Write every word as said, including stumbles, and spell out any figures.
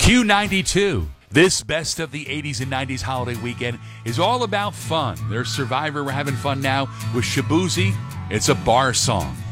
Q ninety-two. This best of the eighties and nineties holiday weekend is all about fun. There's Survivor, we're having fun now with Shaboozey. It's a bar song.